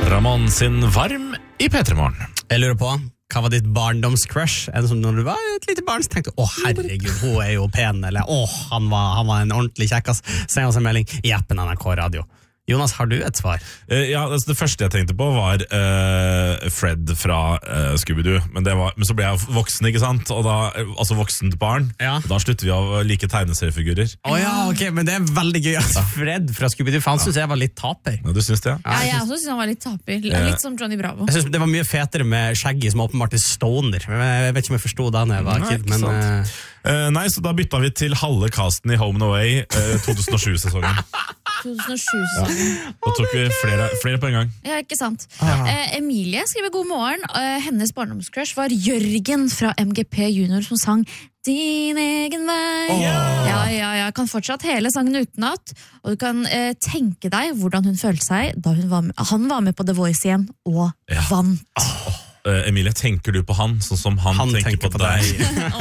Ramón sin Varm i P3morgen. Jeg lurer på, hva var ditt barndomscrush? En som når du var et lite barn, så tenkte du, herregud, hun jo pen, eller han var en ordentlig kjekkas. Send oss en melding i appen NRK Radio. Jonas, har du et svar? Ja, altså det første jeg tenkte på var Fred fra Scooby-Doo, men så ble jeg voksen, ikke sant? Og da, altså voksen til barn, og da slutter vi å like tegneseriefigurer. Ja, ok, men det veldig gøy at Fred fra Scooby-Doo, for han synes jeg var litt taper. Ja, du synes det? Ja, jeg også synes han var litt taper, litt som Johnny Bravo. Jeg synes det var mye fetere med Shaggy som åpenbart stoner. Jeg vet ikke om jeg forstod det når jeg var kid, men... Nei, så da bytta vi til halve casten i Home and Away 2007-sesongen. 2007-sesongen. Da tok vi flere på en gang. Ja, ikke sant. Emilie skriver god morgen. Hennes barndomscrush var Jørgen fra MGP Junior som sang Din egen vei. Ja, kan fortsatt hele sangen utenat. Og du kan tenke deg hvordan hun følte seg da han var med på The Voice igjen og vant. Emilie, tenker du på han sånn som han tenker på deg?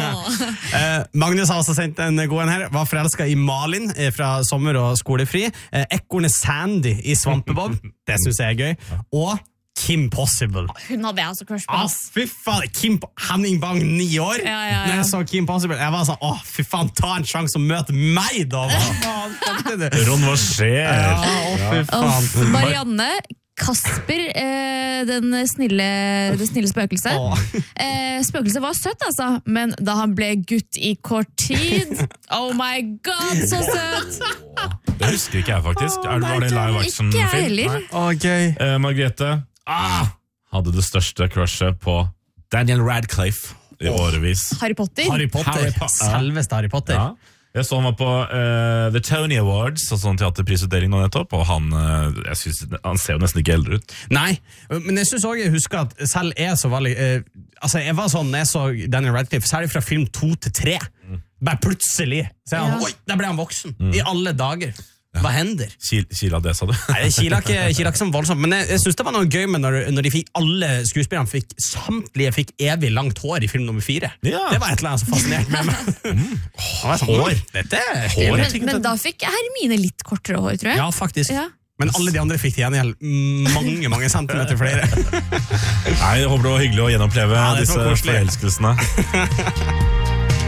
Magnus har også sendt en god en her. Var forelsket i Malin fra sommer- og skolefri. Ekornet Sandy i Svampebob. Det synes jeg gøy. Og Kim Possible. Hun hadde jeg altså crush på. Fy faen, Henning Bang 9 år. Når jeg så Kim Possible, jeg var sånn, fy faen, ta en sjanse og møte meg da. Ron, hva skjer? Fy faen. Marianne Kasper, det snille spøkelset. Spøkelset var søtt, altså, men da han ble gutt i kort tid, oh my god, så søtt! Det husker ikke jeg faktisk. Var det live action-film? Ikke jeg heller. Margrethe hadde det største crushet på Daniel Radcliffe i årevis. Harry Potter. Selveste Harry Potter. Ja. Jeg så han var på The Tony Awards, og sånn teaterprisutdeling nå nettopp, og han ser jo nesten ikke eldre ut. Nei, men jeg synes også jeg husker at selv jeg så var jeg var sånn, når jeg så Daniel Radcliffe, særlig fra film 2 til 3, bare plutselig, så han, der ble han voksen, i alle dager. Hva hender? Kila det, sa du? Nei, kila ikke som voldsomt, men jeg synes det var noe gøy med når de fikk alle skuespillerne, samtlige fikk evig langt hår i film nummer 4. Det var et eller annet som fascinerte med meg. Hår? Dette er hår. Men da fikk Hermine litt kortere hår, tror jeg. Ja, faktisk. Men alle de andre fikk til gjengjeld mange centimeter flere. Nei, jeg håper det var hyggelig å gjenoppleve disse forelskelsene.